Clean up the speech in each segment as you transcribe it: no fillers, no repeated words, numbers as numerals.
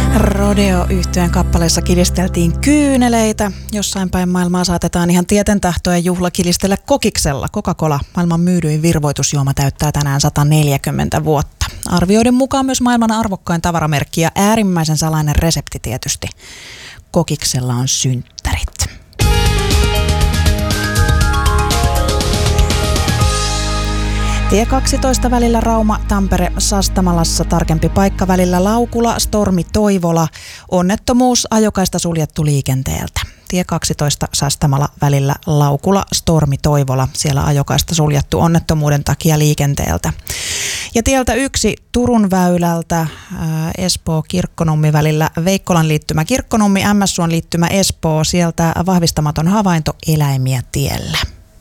Rodeo-yhtyeen kappaleessa kilisteltiin kyyneleitä. Jossain päin maailmaa saatetaan ihan tieten tahtoen juhla kilistellä kokiksella. Coca-Cola, maailman myydyin virvoitusjuoma, täyttää tänään 140 vuotta. Arvioiden mukaan myös maailman arvokkain tavaramerkki ja äärimmäisen salainen resepti tietysti. Kokiksella on synttärit. Tie 12 välillä Rauma, Tampere, Sastamalassa, tarkempi paikka välillä Laukula, Stormi, Toivola. Onnettomuus, ajokaista suljettu liikenteeltä. Tie 12 Sastamala välillä Laukula, Stormi, Toivola. Siellä ajokaista suljettu onnettomuuden takia liikenteeltä. Ja tieltä 1 Turun väylältä Espoo, Kirkkonummi välillä Veikkolan liittymä Kirkkonummi, MS-Suon liittymä Espoo. Sieltä vahvistamaton havainto, eläimiä tiellä.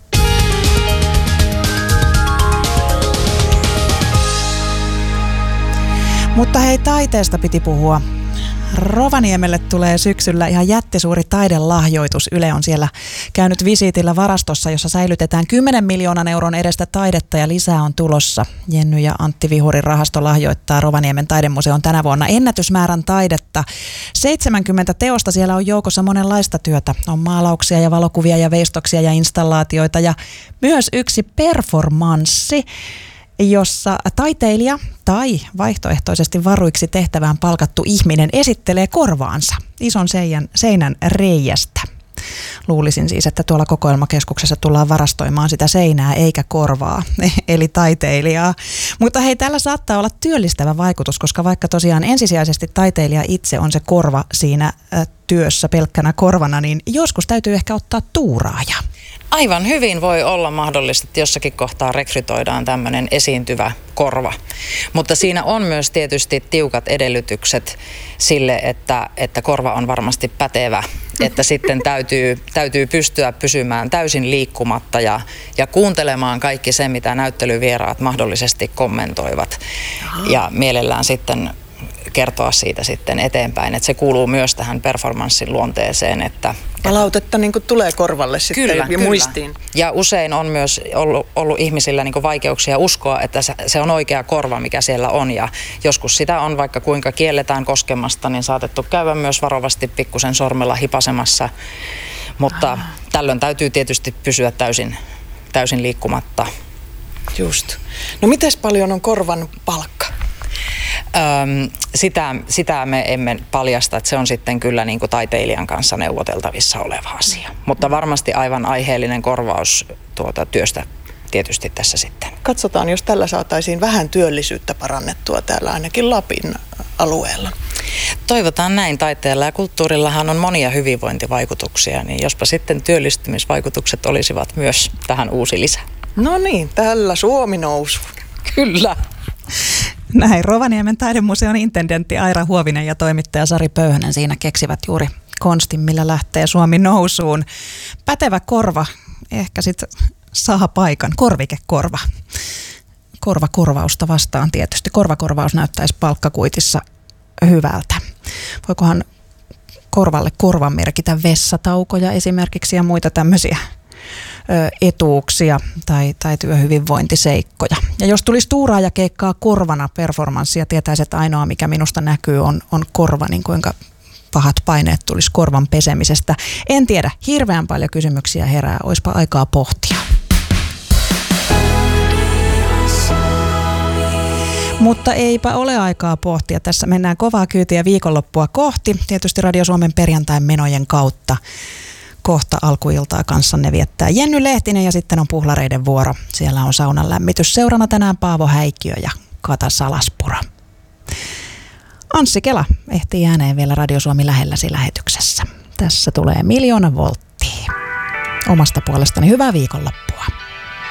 Mutta hei, taiteesta piti puhua. Rovaniemelle tulee syksyllä ihan jättisuuri taidelahjoitus. Yle on siellä käynyt visiitillä varastossa, jossa säilytetään 10 miljoonan euron edestä taidetta ja lisää on tulossa. Jenny ja Antti Vihurin rahasto lahjoittaa Rovaniemen taidemuseon tänä vuonna ennätysmäärän taidetta. 70 teosta, siellä on joukossa monenlaista työtä. On maalauksia ja valokuvia ja veistoksia ja installaatioita ja myös yksi performanssi, jossa taiteilija tai vaihtoehtoisesti varuiksi tehtävään palkattu ihminen esittelee korvaansa ison seinän reiästä. Luulisin siis, että tuolla kokoelmakeskuksessa tullaan varastoimaan sitä seinää eikä korvaa, eli taiteilijaa. Mutta hei, tällä saattaa olla työllistävä vaikutus, koska vaikka tosiaan ensisijaisesti taiteilija itse on se korva siinä työssä pelkkänä korvana, niin joskus täytyy ehkä ottaa tuuraaja. Aivan hyvin voi olla mahdollista, että jossakin kohtaa rekrytoidaan tämmöinen esiintyvä korva. Mutta siinä on myös tietysti tiukat edellytykset sille, että korva on varmasti pätevä. Että sitten täytyy pystyä pysymään täysin liikkumatta ja kuuntelemaan kaikki se, mitä näyttelyvieraat mahdollisesti kommentoivat. Ja mielellään sitten kertoa siitä sitten eteenpäin, että se kuuluu myös tähän performanssin luonteeseen. Että palautetta niin kuin tulee korvalle sitten ja muistiin. Ja usein on myös ollut ihmisillä niin kuin vaikeuksia uskoa, että se on oikea korva, mikä siellä on. Ja joskus sitä on, vaikka kuinka kielletään koskemasta, niin saatettu käydä myös varovasti pikkusen sormella hipasemassa. Mutta tällöin täytyy tietysti pysyä täysin liikkumatta. Just. No mites paljon on korvan palkka? Sitä me emme paljasta, että se on sitten kyllä niin kuin taiteilijan kanssa neuvoteltavissa oleva asia. Mutta varmasti aivan aiheellinen korvaus työstä tietysti tässä sitten. Katsotaan, jos tällä saataisiin vähän työllisyyttä parannettua täällä ainakin Lapin alueella. Toivotaan näin. Taiteella ja kulttuurillahan on monia hyvinvointivaikutuksia, niin jospa sitten työllistymisvaikutukset olisivat myös tähän uusi lisä. No niin, tällä Suomi nousu. Kyllä. Näin Rovaniemen taidemuseon intendentti Aira Huovinen ja toimittaja Sari Pöyhönen siinä keksivät juuri konstin, millä lähtee Suomi nousuun. Pätevä korva ehkä sitten saa paikan, korvikekorva. Korvausta vastaan tietysti. Korvakorvaus näyttäisi palkkakuitissa hyvältä. Voikohan korvalle korvan merkitä vessataukoja esimerkiksi ja muita tämmöisiä etuuksia tai työhyvinvointiseikkoja. Ja jos tulisi tuuraajakeikkaa korvana performanssia, tietäisi, että ainoa mikä minusta näkyy on korva, niin kuinka pahat paineet tulisi korvan pesemisestä. En tiedä, hirveän paljon kysymyksiä herää, oispa aikaa pohtia. Mutta eipä ole aikaa pohtia. Tässä mennään kovaa kyytiä viikonloppua kohti, tietysti Radio Suomen perjantain menojen kautta. Kohta alkuiltaa kanssanne viettää Jenny Lehtinen ja sitten on puhlareiden vuoro. Siellä on saunan lämmitys. Seurana tänään Paavo Häikkiö ja Kata Salaspuro. Anssi Kela ehtii ääneen vielä Radio Suomi lähelläsi lähetyksessä. Tässä tulee 1 000 000 volttia. Omasta puolestani hyvää viikonloppua.